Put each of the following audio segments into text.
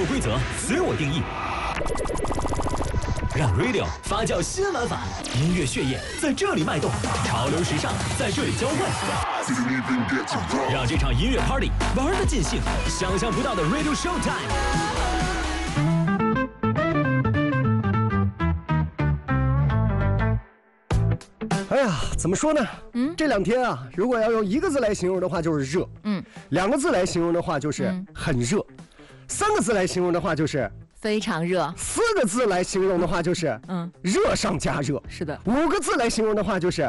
规则随我定义，让 Radio 发酵新玩法，音乐血液在这里脉动，潮流时尚在这里交汇，让这场音乐 Party 玩得尽兴，想象不到的 Radio Show Time。 哎呀，怎么说呢？这两天啊，如果要用一个字来形容的话，就是热。两个字来形容的话，就是很热。三个字来形容的话，就是非常热。 四个字来形容的话，就是热上加热。 是的。 五个字来形容的话，就是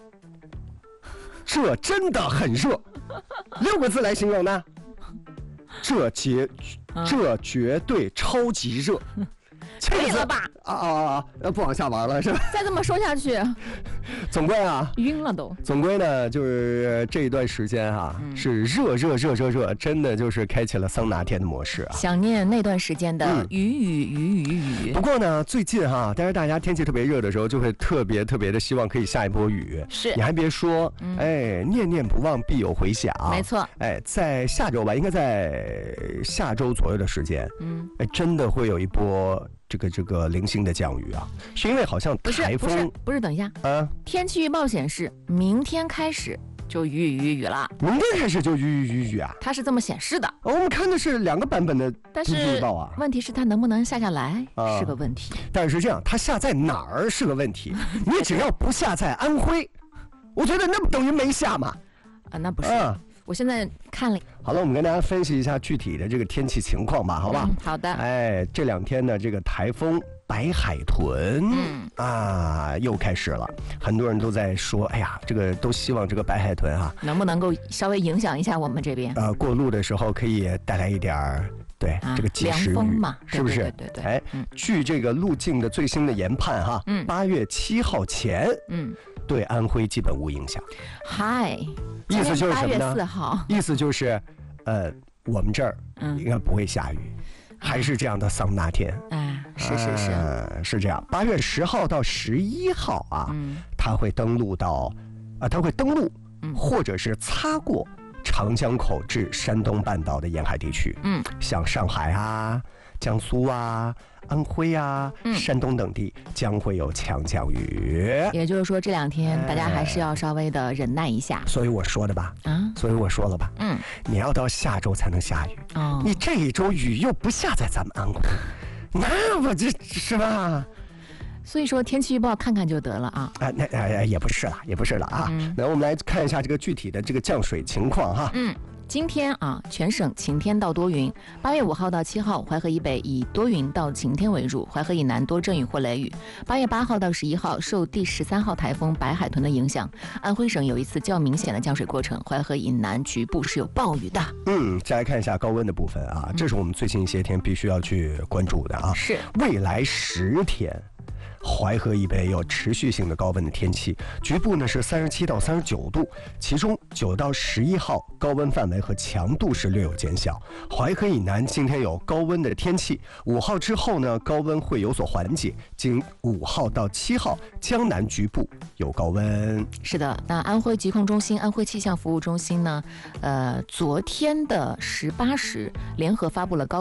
这真的很热。六个字来形容呢，这绝对超级热。 可以了吧？ 不往下玩了是吧？ 再这么说下去， 总归啊， 晕了都。 总归呢，就是这一段时间啊，是热，真的就是开启了桑拿天的模式啊。 想念那段时间的雨。 不过呢，最近哈，但是大家天气特别热的时候，就会特别的希望可以下一波雨。 是， 你还别说，念念不忘必有回响。 没错。 在下周吧，应该在下周左右的时间，真的会有一波。这个零星的降雨啊，是因为好像台风不是，等一下天气预报显示明天开始就雨了。 明天开始就雨啊？ 它是这么显示的。 我们看的是两个版本的预报啊。 问题是它能不能下来是个问题。 但是这样，它下在哪儿是个问题。你只要不下在安徽，我觉得那不等于没下嘛。 那不是。我现在看了。 好了，我们跟大家分析一下具体的这个天气情况吧，好吧？ 好的。 这两天呢，这个台风白海豚，又开始了。很多人都在说，哎呀，这个都希望这个白海豚能不能够稍微影响一下我们这边？ 过路的时候可以带来一点儿。对，这个及时雨凉风嘛， 是不是？ 对。 据这个路径的最新的研判8月7号前，对安徽基本无影响。意思就是什么呢？8月4号，意思就是，我们这儿应该不会下雨，还是这样的桑拿天。是这样。8月10号到11号它会登陆或者是擦过长江口至山东半岛的沿海地区，像上海江苏安徽山东等地将会有强降雨。 也就是说，这两天大家还是要稍微的忍耐一下。 所以我说的吧，所以我说了吧，你要到下周才能下雨，你这一周雨又不下在咱们安徽，那我这是吧？ 所以说天气预报看看就得了啊。 那也不是了啊。那我们来看一下这个具体的这个降水情况哈。 今天全省晴天到多云。8月5号到7号，淮河以北以多云到晴天为主，淮河以南多阵雨或雷雨。8月8号到11号，受第13号台风白海豚的影响，安徽省有一次较明显的降水过程，淮河以南局部是有暴雨的。 再来看一下高温的部分这是我们最近一些天必须要去关注的是未来10天。淮河以北有持续性的高温的天气，局部呢是37到39度，其中9到11号高温范围和强度是略有减小。淮河以南今天有高温的天气，5号之后呢高温会有所缓解，经5号到7号江南局部有高温。 是的，那安徽疾控中心、安徽气象服务中心呢，昨天的18时联合发布了高